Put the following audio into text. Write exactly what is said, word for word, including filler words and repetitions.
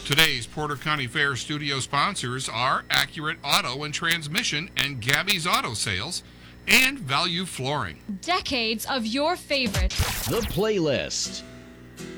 Today's Porter County Fair studio sponsors are Accurate Auto and Transmission and Gabby's Auto Sales and Value Flooring. Decades of your favorite. The Playlist.